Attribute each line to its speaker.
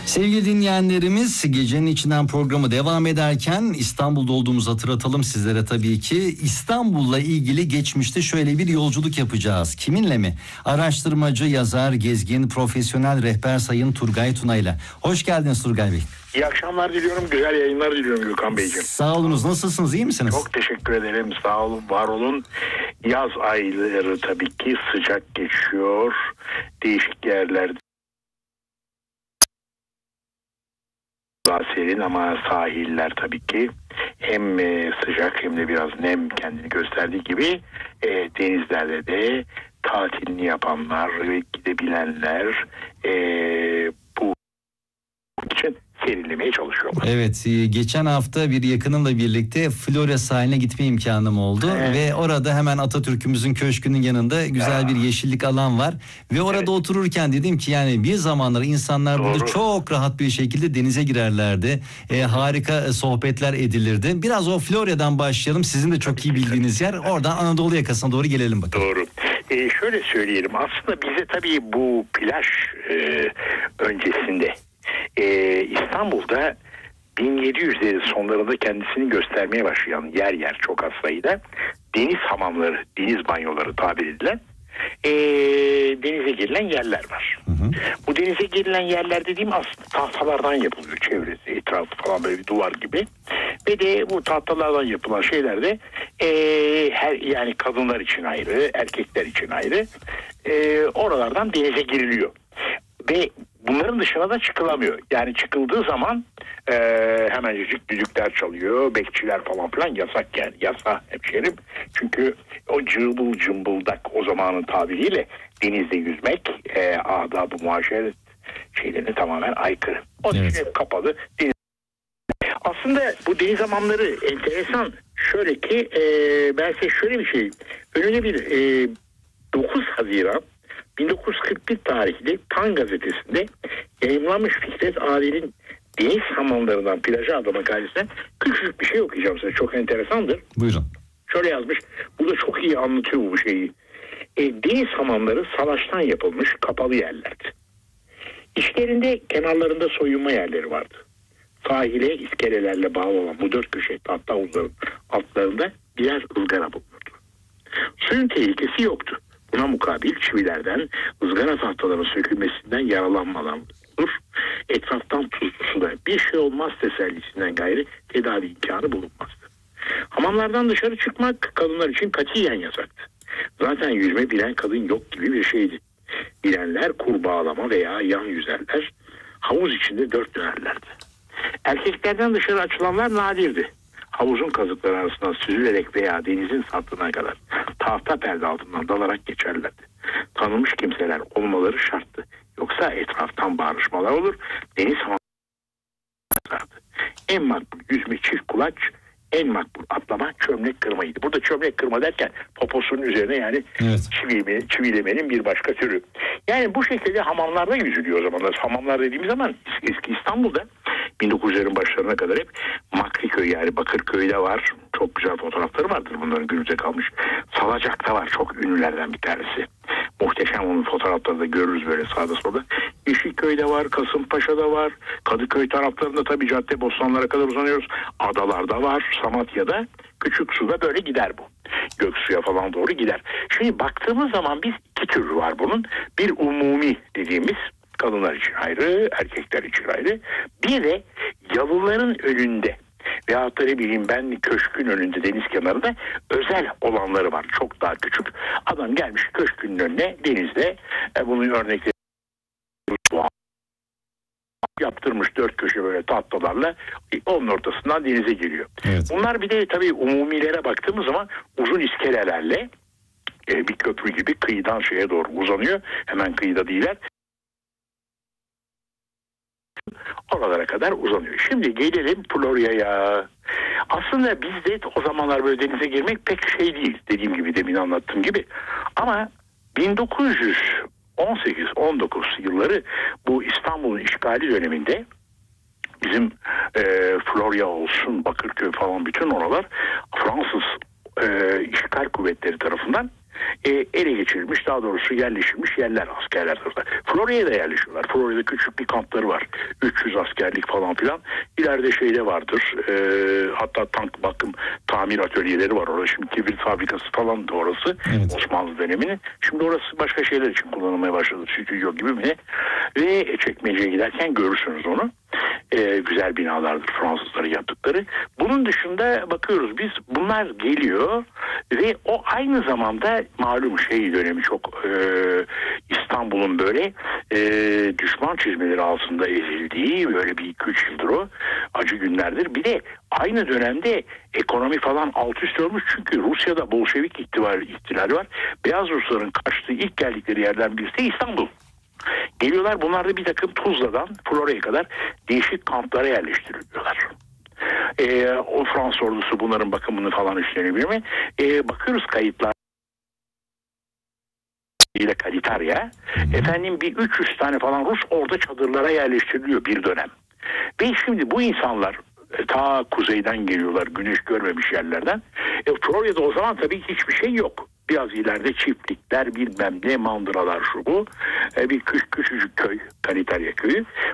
Speaker 1: Sevgili dinleyenlerimiz, Gecenin İçinden programı devam ederken İstanbul'da olduğumuzu hatırlatalım sizlere tabii ki. İstanbul'la ilgili geçmişte şöyle bir yolculuk yapacağız. Kiminle mi? Araştırmacı, yazar, gezgin, profesyonel rehber Sayın Turgay Tunay'la. Hoş geldiniz Turgay Bey.
Speaker 2: İyi akşamlar diliyorum, güzel yayınlar diliyorum Gökhan Beyciğim.
Speaker 1: Sağ olunuz, nasılsınız, iyi misiniz?
Speaker 2: Çok teşekkür ederim, sağ olun, var olun. Yaz ayları tabii ki sıcak geçiyor, değişik yerlerde. Daha serin ama sahiller tabii ki hem sıcak hem de biraz nem kendini gösterdiği gibi denizlerde de tatilini yapanlar ve gidebilenler bu için serinlemeye çalışıyorlar.
Speaker 1: Evet, geçen hafta bir yakınımla birlikte Florya sahiline gitme imkanım oldu ve orada hemen Atatürk'ümüzün köşkünün yanında güzel bir yeşillik alan var ve orada otururken dedim ki yani bir zamanlar insanlar burada çok rahat bir şekilde denize girerlerdi. Harika sohbetler edilirdi. Biraz o Florya'dan başlayalım. Sizin de çok iyi bildiğiniz yer. Oradan Anadolu yakasına doğru gelelim bakalım.
Speaker 2: Doğru. Şöyle söyleyelim. Aslında bize tabii bu plaj öncesinde İstanbul'da 1700'lerin sonlarında kendisini göstermeye başlayan yer yer çok az sayıda deniz hamamları, deniz banyoları tabir edilen denize girilen yerler var. Hı hı. Bu denize girilen yerler dediğim aslında tahtalardan yapılıyor, çevresi, etrafı falan böyle bir duvar gibi. Ve de bu tahtalardan yapılan şeylerde yani kadınlar için ayrı, erkekler için ayrı oralardan denize giriliyor. Ve bunların dışına da çıkılamıyor. Yani çıkıldığı zaman hemencecik düdükler çalıyor, bekçiler falan filan yasak yani. Yasa hemşerim. Çünkü o cımbıl cımbıldak o zamanın tabiriyle denizde yüzmek adab-ı muaşeret şeylerine tamamen aykırı. O evet. Kapalı deniz. Aslında bu deniz hamamları enteresan. Şöyle ki ben size şöyle bir şey. Önüne bir 9 Haziran 1941 tarihli Tan gazetesinde yayınlanmış Fikret Adil'in deniz hamamlarından plaja adlı makalesinden küçük bir şey okuyacağım size. Çok enteresandır.
Speaker 1: Buyurun.
Speaker 2: Şöyle yazmış. Burada çok iyi anlatıyor bu şeyi. Deniz hamamları salaştan yapılmış kapalı yerlerdi. İçlerinde kenarlarında soyunma yerleri vardı. Sahile iskelelerle bağlı olan bu 4 köşe tahta havuzların altlarında birer ızgara bulunurdu. Suyun tehlikesi yoktu. Buna mukabil çivilerden, ızgara tahtaların sökülmesinden yaralanmadan olur. Etraftan tuzlu suda bir şey olmaz tesellisinden gayrı tedavi imkanı bulunmazdı. Hamamlardan dışarı çıkmak kadınlar için katiyen yasaktı. Zaten yüzme bilen kadın yok gibi bir şeydi. Bilenler kurbağalama veya yan yüzerler, havuz içinde dört dönerlerdi. Erkeklerden dışarı açılanlar nadirdi. Havuzun kazıkları arasından süzülerek veya denizin sattığına kadar tahta perde altından dalarak geçerlerdi. Tanınmış kimseler olmaları şarttı. Yoksa etraftan bağırışmalar olur, deniz havuzlardı. En makbul yüzme çift kulaç, en makbul atlama çömlek kırmaydı. Burada çömlek kırma derken poposunun üzerine yani evet. çivilemenin bir başka türü. Yani bu şekilde hamamlarda yüzülüyor o zamanlar. Hamamlar dediğimiz zaman eski İstanbul'da 1900'lerin başlarına kadar hep Makriköy yani Bakırköy'de var. Çok güzel fotoğrafları vardır bunların günümüze kalmış. Salacak'ta var çok ünlülerden bir tanesi. Muhteşem onun fotoğrafları da görürüz böyle sağda solda. Yeşilköy'de var, Kasımpaşa'da var. Kadıköy taraflarında tabii Caddebostanlara kadar uzanıyoruz. Adalarda var, Samatya'da. Küçük suda böyle gider bu. Göksu'ya falan doğru gider. Şimdi baktığımız zaman biz iki türü var bunun. Bir umumi dediğimiz kadınlar için ayrı, erkekler için ayrı. Bir de yalıların önünde veyahut da ne bileyim ben köşkün önünde deniz kenarında özel olanları var. Çok daha küçük. Adam gelmiş köşkünün önüne denizde bunun örnekleri yaptırmış dört köşe böyle tahtalarla onun ortasından denize giriyor. Evet. Bunlar bir de tabii umumilere baktığımız zaman uzun iskelelerle bir köprü gibi kıyıdan şeye doğru uzanıyor. Hemen kıyıda değiller. Oralara kadar uzanıyor. Şimdi gelelim Florya'ya. Aslında bizde o zamanlar böyle denize girmek pek şey değil. Dediğim gibi demin anlattığım gibi. Ama 1918-19 yılları bu İstanbul'un işgali döneminde bizim Florya olsun, Bakırköy falan bütün oralar Fransız işgal kuvvetleri tarafından ele geçirilmiş, daha doğrusu yerleştirilmiş yerler askerler tarafından. Florya'ya da yerleşiyorlar. Florya'da küçük bir kampları var. 300 askerlik falan filan. İleride şeyde vardır. Hatta tank bakım tamir atölyeleri var orada. Şimdi kibrit fabrikası falan da orası.
Speaker 1: Evet.
Speaker 2: Osmanlı döneminin. Şimdi orası başka şeyler için kullanılmaya başladı. Stüdyo gibi mi? Ve Çekmece'ye giderken görürsünüz onu. Güzel binalardır Fransızların yaptıkları. Bunun dışında bakıyoruz biz, bunlar geliyor ve o aynı zamanda malum dönemi çok İstanbul'un böyle düşman çizmeleri altında ezildiği böyle bir 2-3 yıldır o acı günlerdir. Bir de aynı dönemde ekonomi falan alt üst olmuş çünkü Rusya'da Bolşevik ihtilali var. Beyaz Rusların kaçtığı ilk geldikleri yerden birisi de İstanbul. Geliyorlar, bunlar da bir takım Tuzla'dan Florya'ya kadar değişik kamplara yerleştiriliyorlar. O Fransız ordusu bunların bakımını falan üstlenebilir mi? Bakıyoruz kayıtlar ile Kalitarya. Efendim bir 300 tane falan Rus orada çadırlara yerleştiriliyor bir dönem. Ve şimdi bu insanlar ta kuzeyden geliyorlar, güneş görmemiş yerlerden. Florya'da o zaman tabii hiçbir şey yok. Biraz ileride çiftlikler, bilmem ne, mandıralar, şu bu. Bir küçücük köy, Kalitarya köyü.